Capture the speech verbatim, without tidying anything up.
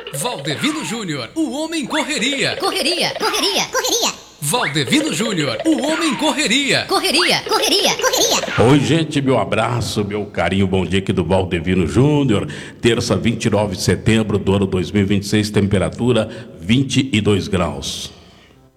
Valdevino Júnior, o homem correria. Correria, correria, correria. Valdevino Júnior, o homem correria. Correria, correria, correria. Oi, gente, meu abraço, meu carinho, bom dia aqui do Valdevino Júnior. Terça, vinte e nove de setembro do ano dois mil e vinte e seis, temperatura vinte e dois graus.